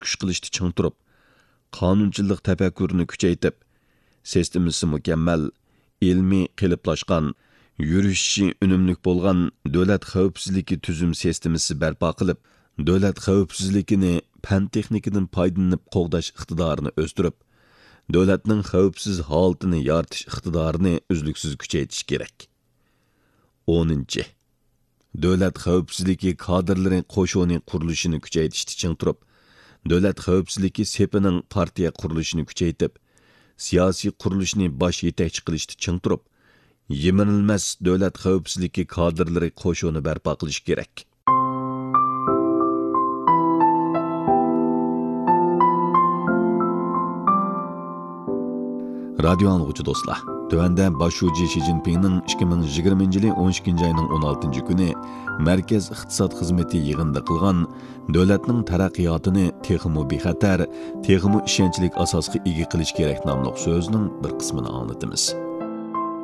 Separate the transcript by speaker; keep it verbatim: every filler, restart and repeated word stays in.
Speaker 1: kuch qilishni ching turib, qonunchilik tafakkurini kuchaytib, sistemasi mukammal, ilmiy qiliplashgan, yurishi unumlik bo'lgan davlat xavfsizligi tuzum sistemasi barpo qilib, davlat xavfsizligini fan texnikadan foydalanib qo'g'dash iqtidorini o'stirib, davlatning xavfsiz holatini yaratish iqtidorini uzluksiz kuchaytirish kerak. o'ninchi. Davlat xavfsizligi kadrlari qo'shoni qurilishini kuchaytirishni ching turib, davlat xavfsizligi sepining partiya qurilishini kuchaytib, siyosiy qurilishni bosh yetakchi qilishni ching turib, yemirilmas davlat xavfsizligi kadrlari qo'shoni barpo qilish kerak. Radio anlıqçı dostlar, tövəndə başçı Xi Jinping'nin ikki ming yigirmanchi yili o'n ikkinchi ayning o'n oltinchi kuni Markaz iqtisod xizmati yig'inida qilgan davlatning taraqqiyotini texmo bexatar, texmo ishonchlik asosga ega qilish kerak nomli so'zining bir qismini anglatamiz.